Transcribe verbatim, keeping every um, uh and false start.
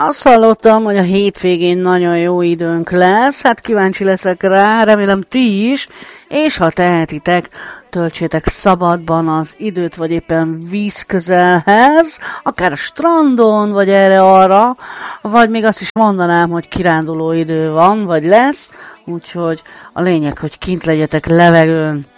Azt hallottam, hogy a hétvégén nagyon jó időnk lesz, hát kíváncsi leszek rá, remélem ti is, és ha tehetitek, töltsétek szabadban az időt, vagy éppen vízközelhez, akár a strandon, vagy erre-arra, vagy még azt is mondanám, hogy kiránduló idő van, vagy lesz, úgyhogy a lényeg, hogy kint legyetek levegőn.